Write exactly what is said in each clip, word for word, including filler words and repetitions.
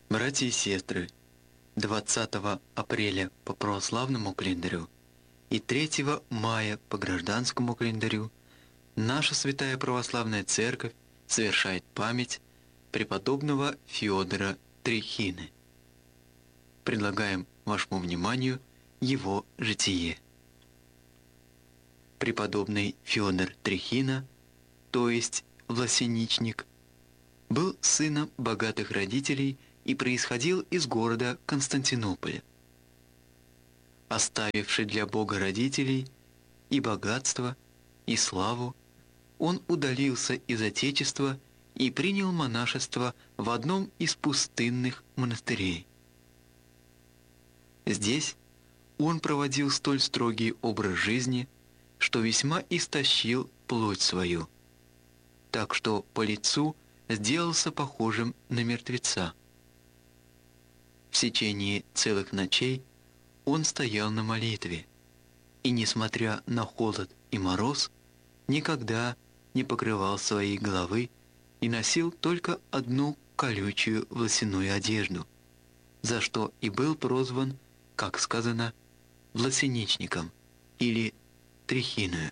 Братья и сестры, двадцатого апреля по православному календарю и третьего мая по гражданскому календарю наша Святая Православная Церковь совершает память преподобного Феодора Трехины. Предлагаем вашему вниманию его житие. Преподобный Феодор Трехина, то есть власеничник, был сыном богатых родителей и происходил из города Константинополя. Оставивший для Бога родителей и богатство, и славу, он удалился из Отечества и принял монашество в одном из пустынных монастырей. Здесь он проводил столь строгий образ жизни, что весьма истощил плоть свою, так что по лицу сделался похожим на мертвеца. В течение целых ночей он стоял на молитве и, несмотря на холод и мороз, никогда не покрывал своей головы и носил только одну колючую волосяную одежду, за что и был прозван, как сказано, власеничником или Трехиною.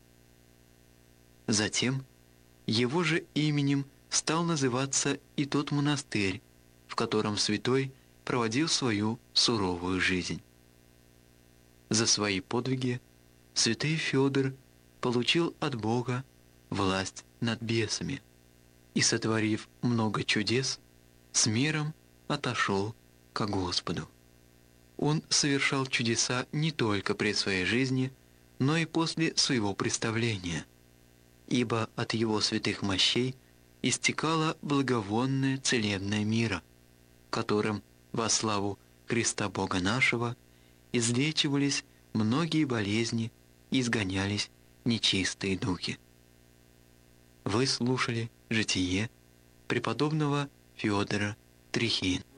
Затем его же именем стал называться и тот монастырь, в котором святой проводил свою суровую жизнь. За свои подвиги святой Феодор получил от Бога власть над бесами и, сотворив много чудес, с миром отошел ко Господу. Он совершал чудеса не только при своей жизни, но и после своего представления, ибо от его святых мощей истекала благовонная целебная мира, которым во славу Христа Бога нашего излечивались многие болезни и изгонялись нечистые духи. Вы слушали житие преподобного Феодора Трехина.